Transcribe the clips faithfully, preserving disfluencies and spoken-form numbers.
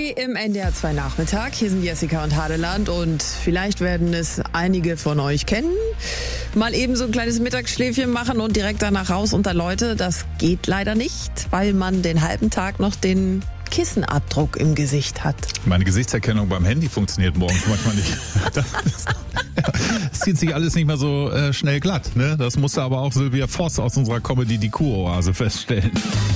Free im N D R zwei Nachmittag. Hier sind Jessica und Hadeland und vielleicht werden es einige von euch kennen. Mal eben so ein kleines Mittagsschläfchen machen und direkt danach raus unter Leute. Das geht leider nicht, weil man den halben Tag noch den Kissenabdruck im Gesicht hat. Meine Gesichtserkennung beim Handy funktioniert morgens manchmal nicht. Es zieht sich alles nicht mehr so äh, schnell glatt. Ne? Das musste aber auch Sylvia Voss aus unserer Comedy Die Kuroase feststellen.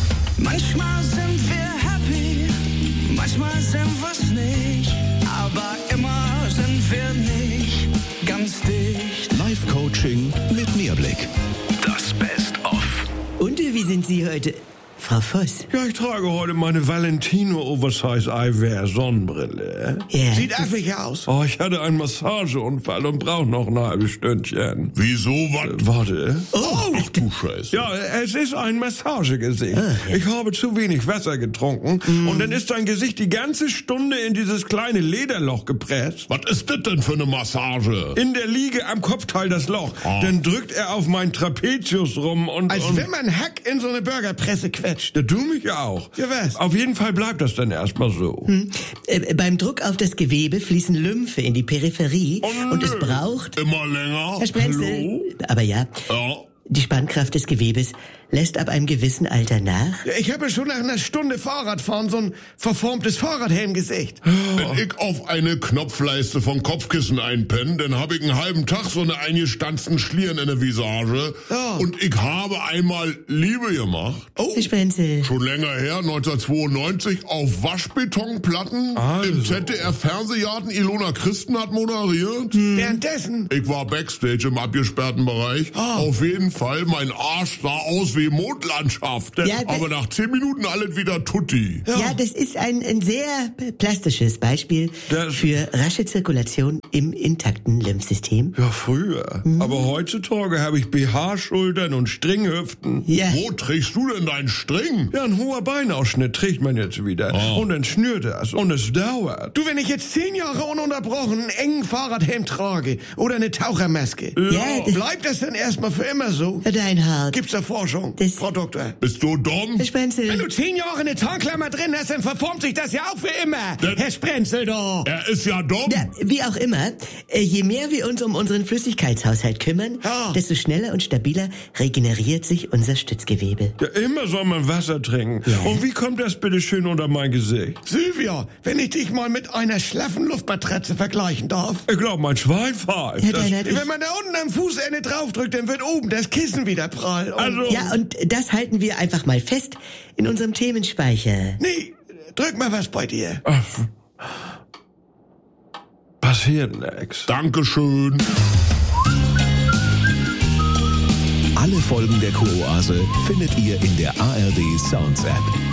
Manchmal sind wir happy, manchmal sind wir's nicht, aber immer sind wir nicht ganz dicht. Live-Coaching mit Mehrblick. Das Best-of. Und wie sind Sie heute, Frau Voss? Ja, ich trage heute meine Valentino Oversize Eyewear Sonnenbrille. Ja. Sieht affig aus. Oh, ich hatte einen Massageunfall und brauche noch ein halbes Stündchen. Wieso, was? Äh, warte. Oh, ach du Scheiße. Ja, es ist ein Massagegesicht. Ah, ja. Ich habe zu wenig Wasser getrunken mm. und dann ist dein Gesicht die ganze Stunde in dieses kleine Lederloch gepresst. Was ist das denn für eine Massage? In der Liege am Kopfteil das Loch. Ah. Dann drückt er auf meinen Trapezius rum und... Als und wenn man Hack in so eine Burgerpresse quetscht. Ja, du mich auch. Ja, was? Auf jeden Fall bleibt das dann erstmal so. Hm. Äh, beim Druck auf das Gewebe fließen Lymphe in die Peripherie Oh, und es nö. braucht... Immer länger? Herr Sprenzel, Hallo? aber ja, Ja. die Spannkraft des Gewebes lässt ab einem gewissen Alter nach. Ja, ich habe schon nach einer Stunde Fahrradfahren so ein verformtes Fahrradhelmgesicht. Wenn ich auf eine Knopfleiste von Kopfkissen einpenne, dann habe ich einen halben Tag so eine eingestanzten Schlieren in der Visage. Ja. Und ich habe einmal Liebe gemacht. Oh, Herr Sprenzel, Schon länger her, neunzehnhundertzweiundneunzig, auf Waschbetonplatten. Also. Im Z D F-Fernsehgarten. Ilona Christen hat moderiert. währenddessen. Ich war Backstage im abgesperrten Bereich. Auf jeden Fall, mein Arsch sah aus wie Mondlandschaft. Ja, Aber nach zehn Minuten alles wieder tutti. ja. das ist ein, ein sehr plastisches Beispiel Das- für rasche Zirkulation im intakten Lymphsystem. Ja, früher. Aber heutzutage habe ich B H-Schultern und Stringhüften. Ja, Wo trägst du denn deinen String? Ja, ein hoher Beinausschnitt trägt man jetzt wieder. Oh. Und dann schnürt das. Und es dauert. Du, wenn ich jetzt zehn Jahre ununterbrochen einen engen Fahrradhelm trage oder eine Tauchermaske, Ja, das- bleibt das denn erstmal für immer so? Herr Deinhardt, Gibt's da Forschung, Das- Frau Doktor? Bist du dumm? Herr Wenn Sprenzel, du zehn Jahre eine Tarnklammer drin hast, dann verformt sich das ja auch für immer. Das- Herr Sprenzel doch. Er ist ja dumm. ja, wie auch immer, äh, je mehr wir uns um unseren Flüssigkeitshaushalt kümmern, Ja. desto schneller und stabiler regeneriert sich unser Stützgewebe. Ja, immer soll man Wasser trinken. Und wie kommt das bitte schön unter mein Gesicht? Sylvia, wenn ich dich mal mit einer schlaffen Luftmatratze vergleichen darf. Ich glaube, mein Schwein pfeift. Herr Das- Deinhardt, ich, Wenn man da unten am Fußende draufdrückt, dann wird oben das Kissen wieder prall. Und Also, ja, und das halten wir einfach mal fest in unserem Themenspeicher. nee, drück mal was bei dir. passiert nix. Dankeschön. Alle Folgen der Kuroase findet ihr in der A R D Sounds App.